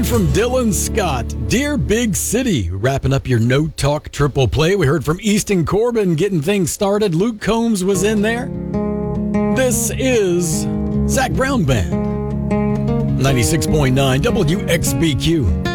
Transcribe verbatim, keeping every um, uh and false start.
heard from Dylan Scott, Dear Big City, wrapping up your No Talk triple play. We heard from Easton Corbin getting things started. Luke Combs was in there. This is Zach Brown Band, ninety-six point nine W X B Q.